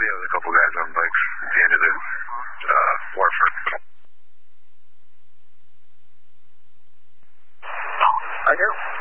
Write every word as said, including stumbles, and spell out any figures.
yeah, there's a couple guys on bikes at the end of the uh, Warford. I hear.